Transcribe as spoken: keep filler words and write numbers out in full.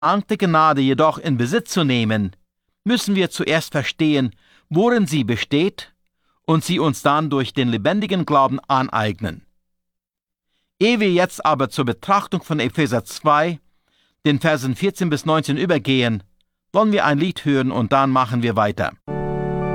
der Gnade jedoch in Besitz zu nehmen, müssen wir zuerst verstehen, worin sie besteht und sie uns dann durch den lebendigen Glauben aneignen. Ehe wir jetzt aber zur Betrachtung von Epheser zwei, den Versen vierzehn bis neunzehn übergehen, wollen wir ein Lied hören und dann machen wir weiter.